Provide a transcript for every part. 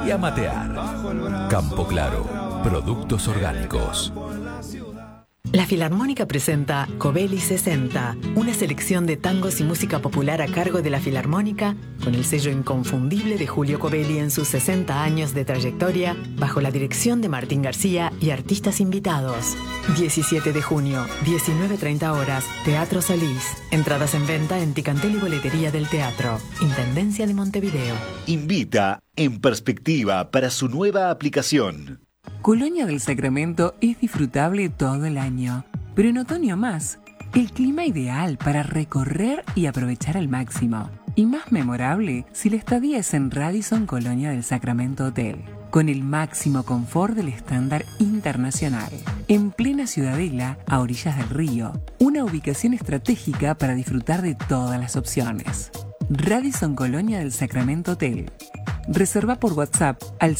y a matear. Campo Claro, productos orgánicos. La Filarmónica presenta Covelli 60, una selección de tangos y música popular a cargo de la Filarmónica, con el sello inconfundible de Julio Covelli en sus 60 años de trayectoria, bajo la dirección de Martín García y artistas invitados. 17 de junio, 19:30 horas, Teatro Solís. Entradas en venta en Ticantel y Boletería del Teatro. Intendencia de Montevideo. Invita En Perspectiva para su nueva aplicación. Colonia del Sacramento es disfrutable todo el año, pero en otoño más. El clima ideal para recorrer y aprovechar al máximo. Y más memorable si la estadía es en Radisson Colonia del Sacramento Hotel, con el máximo confort del estándar internacional. En plena Ciudadela, a orillas del río, una ubicación estratégica para disfrutar de todas las opciones. Radisson Colonia del Sacramento Hotel. Reserva por WhatsApp al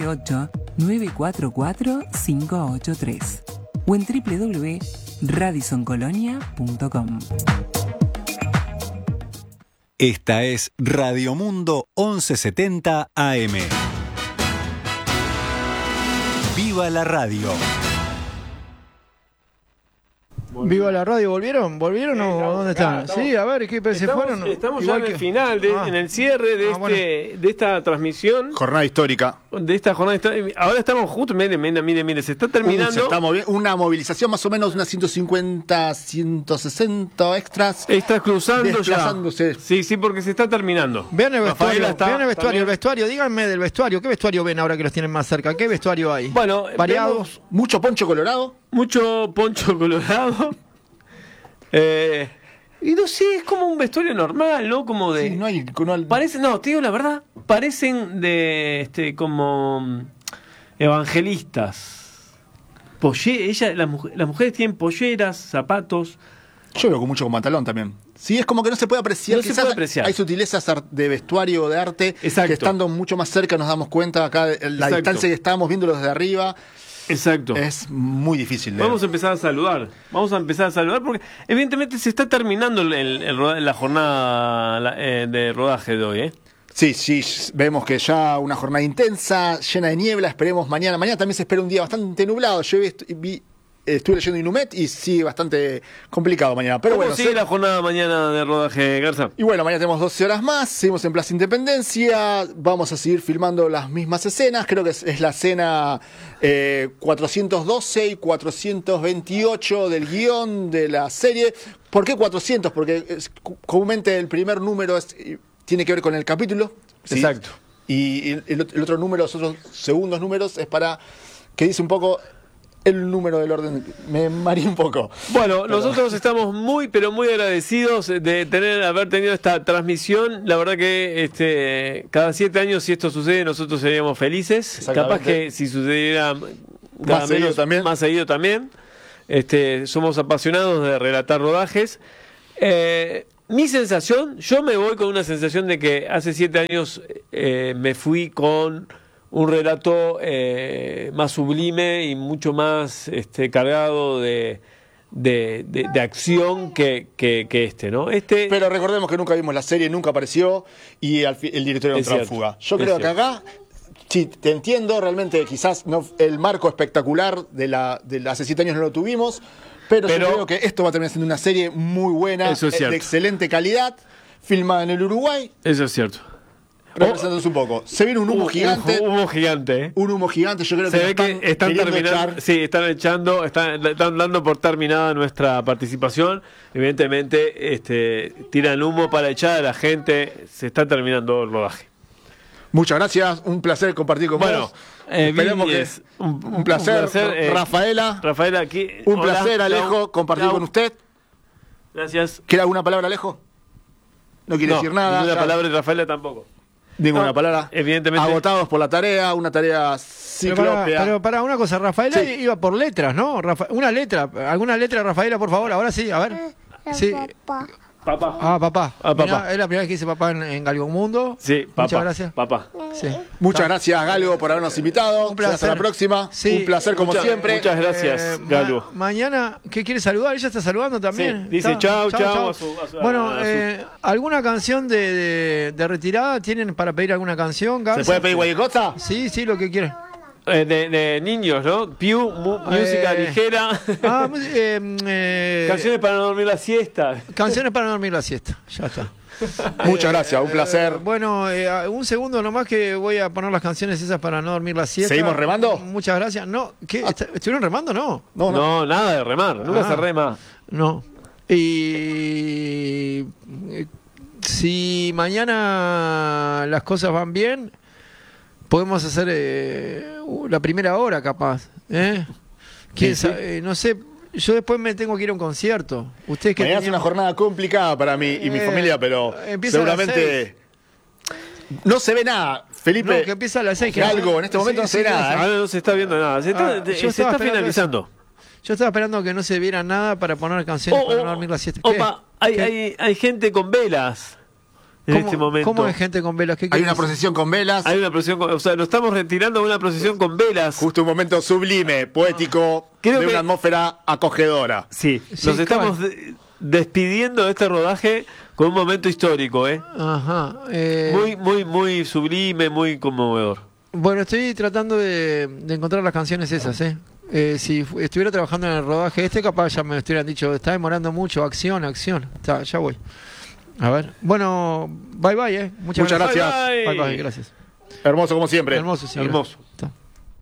098-944-583 o en www.radisoncolonia.com. Esta es Radio Mundo 1170 AM. ¡Viva la radio! Viva la radio, ¿volvieron? ¿Volvieron o dónde están? Sí, a ver, ¿qué se fueron? Estamos ya en el final, en el cierre de esta transmisión. Jornada histórica. De esta jornada histórica. Ahora estamos justo, mire, se está terminando. Una movilización más o menos, unas 150, 160 extras. Extras cruzando desplazándose. Ya. Sí, porque se está terminando. Vean el vestuario, díganme del vestuario. ¿Qué vestuario ven ahora que los tienen más cerca? ¿Qué vestuario hay? Bueno, variados. Mucho poncho colorado. Y no sé, es como un vestuario normal, ¿no? Como de. Sí, no hay. Parece, no, te digo la verdad, parecen de como evangelistas. Las mujeres tienen polleras, zapatos. Yo veo con mucho con pantalón también. Sí, es como que no se puede apreciar. No se puede apreciar. Hay sutilezas de vestuario, de arte. Exacto. Que estando mucho más cerca nos damos cuenta acá de la distancia que estábamos viéndolo desde arriba. Exacto. Es muy difícil. Vamos a empezar a saludar. Porque evidentemente se está terminando la jornada de rodaje de hoy, ¿eh? Sí, vemos que ya una jornada intensa, llena de niebla. Esperemos mañana. Mañana también se espera un día bastante nublado. Yo estuve leyendo Inumet y sí, bastante complicado mañana. Pero ¿Cómo bueno, sigue la jornada mañana de rodaje, Garza? Y bueno, mañana tenemos 12 horas más, seguimos en Plaza Independencia, vamos a seguir filmando las mismas escenas, creo que es la escena 412 y 428 del guión de la serie. ¿Por qué 400? Porque comúnmente el primer número tiene que ver con el capítulo. ¿sí? Exacto. Y el otro número, los otros segundos números, es para que dice un poco el número del orden. Me mareé un poco. Bueno, nosotros estamos muy, pero muy agradecidos de haber tenido esta transmisión. La verdad que cada 7 años, si esto sucede, nosotros seríamos felices. Capaz que si sucediera más seguido también. Somos apasionados de relatar rodajes. Mi sensación, yo me voy con una sensación de que hace 7 años me fui con un relato más sublime y mucho más cargado de acción que ¿no? Pero recordemos que nunca vimos la serie, nunca apareció y el director era un tránsfuga. Yo creo que acá, sí, te entiendo, realmente quizás no, el marco espectacular de hace 7 años no lo tuvimos, pero yo creo que esto va a terminar siendo una serie muy buena, de excelente calidad, filmada en el Uruguay. Eso es cierto. Representándose un poco. Se viene un humo gigante. Un humo gigante, yo creo que se ve que están terminando. Sí, están dando por terminada nuestra participación. Evidentemente, tiran humo para echar a la gente. Se está terminando el rodaje. Muchas gracias, un placer compartir con vos. Esperemos que es un placer. Rafaela, aquí. Un placer, Alejo, compartir con usted. Gracias. ¿Quiere alguna palabra, Alejo? No quiere decir nada. Ninguna palabra, y Rafaela tampoco. Ninguna palabra. Evidentemente. Agotados por la tarea, una tarea ciclópea. Pero para una cosa, Rafaela iba por letras, ¿no? Alguna letra de Rafaela, por favor, ahora sí, a ver. Sí. Papá. Ah, papá. Ah, papá. Mirá, es la primera vez que dice papá en Galgomundo. Sí, papá. Muchas gracias. Papá. Sí. Muchas gracias, Galgo, por habernos invitado. Un placer. Hasta la próxima. Sí. Un placer como siempre. Muchas gracias, Galo. Mañana, ¿qué quiere saludar? Ella está saludando también. Sí, dice Está- chau, chau, chau. a su- Bueno, a su- ¿alguna canción de retirada? ¿Tienen para pedir alguna canción, Gabs? ¿Se puede pedir cualquier cosa? Sí, sí, lo que quieran. de niños, ¿no? Música ligera. Canciones para no dormir la siesta. Canciones para no dormir la siesta. Ya está. Muchas gracias, un placer. Bueno, un segundo nomás que voy a poner las canciones esas para no dormir la siesta. ¿Seguimos remando? Muchas gracias. No, ¿qué? ¿Estuvieron remando? No. No, nada de remar. Nunca se rema. No. Y si mañana las cosas van bien, podemos hacer la primera hora capaz. ¿Quién Sí, sí. sabe? No sé, yo después me tengo que ir a un concierto. Ustedes que Mañana es tenían- una jornada complicada para mí y mi familia, pero empieza a las seguramente no se ve nada. Felipe, No, que empieza a las 6. Galgo, en este momento no se ve nada. Ahora no se está viendo nada. Se está, yo se estaba está esperando finalizando. Yo estaba esperando que no se viera nada para poner canciones para no dormir la siesta. ¿Qué? Opa, hay gente con velas en ¿Cómo- este momento. ¿Cómo hay gente con velas? ¿Qué Hay quieres una decir? procesión con velas. Hay una procesión, o sea, nos estamos retirando de una procesión con velas. Justo un momento sublime, poético, Creo de que- una atmósfera acogedora. Sí, Sí, nos estamos despidiendo de este rodaje con un momento histórico, Ajá. muy sublime, muy conmovedor. Bueno, estoy tratando de encontrar las canciones esas, si estuviera trabajando en el rodaje capaz ya me hubieran dicho, está demorando mucho, acción. Está, ya voy. A ver. Bueno, bye bye, Muchas Muchas gracias. Bye bye, gracias. Hermoso como siempre. Hermoso, sí. Hermoso. gracias. Está.